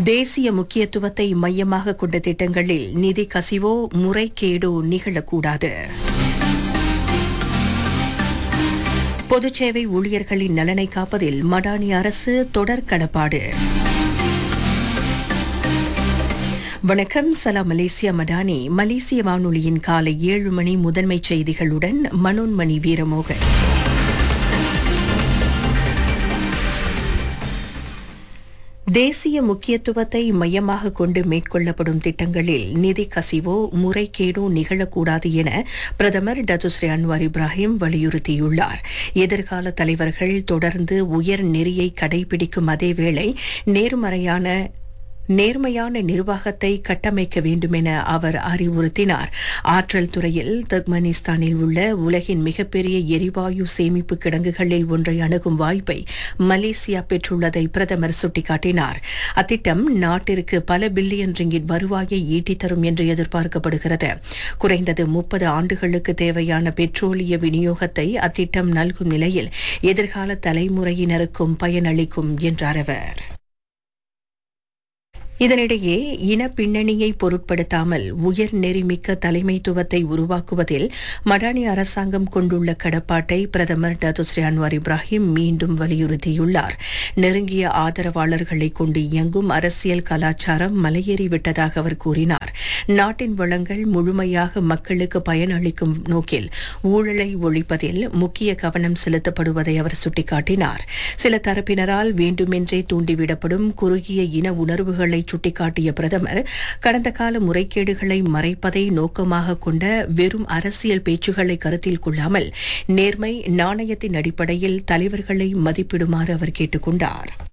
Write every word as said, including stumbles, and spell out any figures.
தேசிய முக்கியத்துவத்தை மையமாக கொண்ட திட்டங்களில் நிதி கசிவோ முறைகேடோ நிகழக்கூடாது. பொதுச்சேவை ஊழியர்களின் நலனை காப்பதில் மடானி அரசு தொடர் கடப்பாடு. வணக்கம், சலாம் மலேசியா மடானி. மலேசிய வானொலியின் காலை ஏழு மணி முதன்மை செய்திகளுடன் மனோன்மணி வீரமோகன். தேசிய முக்கியத்துவத்தை மையமாக கொண்டு மேற்கொள்ளப்படும் திட்டங்களில் நிதி கசிவோ முறைகேடோ நிகழக்கூடாது என பிரதமர் டத்துஸ்ரீ அன்வார் இப்ராஹிம் வலியுறுத்தியுள்ளார். எதிர்கால தலைவர்கள் தொடர்ந்து உயர் நெறியை கடைபிடிக்கும் அதேவேளை நேர்மறையான நேர்மையான நிர்வாகத்தை கட்டமைக்க வேண்டும் என அவர் அறிவுறுத்தினார். ஆற்றல் துறையில் துர்க்மெனிஸ்தானில் உள்ள உலகின் மிகப்பெரிய எரிவாயு சேமிப்பு கிடங்குகளில் ஒன்றை அணுகும் வாய்ப்பை மலேசியா பெற்றுள்ளதை பிரதமர் சுட்டிக்காட்டினார். அத்திட்டம் நாட்டிற்கு பல பில்லியன் ரிங்கிட் வருவாயை ஈட்டித் தரும் என்று எதிர்பார்க்கப்படுகிறது. குறைந்தது முப்பது ஆண்டுகளுக்கு தேவையான பெட்ரோலிய விநியோகத்தை அத்திட்டம் நல்கும் நிலையில் எதிர்கால தலைமுறையினருக்கும் பயனளிக்கும் என்றார் அவர். இதனிடையே இன பின்னணியை பொருட்படுத்தாமல் உயர் நெறிமிக்க தலைமைத்துவத்தை உருவாக்குவதில் மடானி அரசாங்கம் கொண்டுள்ள கடப்பாட்டை பிரதமர் டத்துஸ்ரீ அன்வார் இப்ராஹிம் மீண்டும் வலியுறுத்தியுள்ளார். நெருங்கிய ஆதரவாளர்களை கொண்டு இயங்கும் அரசியல் கலாச்சாரம் மலையேறிவிட்டதாக அவர் கூறினார். நாட்டின் வளங்கள் முழுமையாக மக்களுக்கு பயனளிக்கும் நோக்கில் ஊழலை ஒழிப்பதில் முக்கிய கவனம் செலுத்தப்படுவதை அவர் சுட்டிக்காட்டினார். சில தரப்பினரால் வேண்டுமென்றே தூண்டிவிடப்படும் குறுகிய இன உணர்வுகளை சுட்டிக்காட்டிய பிரதமர், கடந்த கால முறைகேடுகளை மறைப்பதை நோக்கமாக கொண்ட வெறும் அரசியல் பேச்சுகளை கருத்தில் கொள்ளாமல் நேர்மை நாணயத்தின் அடிப்படையில் தலைவர்களை மதிப்பிடுமாறு அவர் கேட்டுக் கொண்டார்.